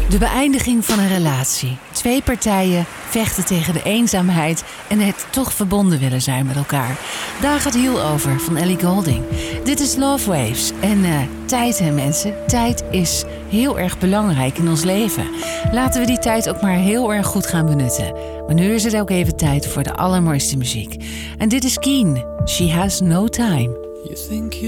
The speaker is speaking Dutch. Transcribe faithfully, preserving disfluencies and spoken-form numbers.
De beëindiging van een relatie. Twee partijen vechten tegen de eenzaamheid en het toch verbonden willen zijn met elkaar. Daar gaat Heal over van Ellie Goulding. Dit is Love Waves. En uh, tijd, hè mensen. Tijd is heel erg belangrijk in ons leven. Laten we die tijd ook maar heel erg goed gaan benutten. Maar nu is het ook even tijd voor de allermooiste muziek. En dit is Keen. She Has No Time. You think you